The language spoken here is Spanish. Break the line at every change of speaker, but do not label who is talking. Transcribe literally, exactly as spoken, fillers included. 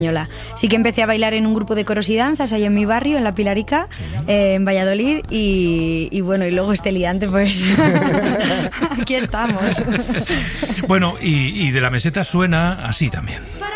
Sí que empecé a bailar en un grupo de coros y danzas ahí en mi barrio, en La Pilarica, sí. eh, en Valladolid, y, y bueno, y luego este liante, pues aquí estamos.
Bueno, y, y de la meseta suena así también.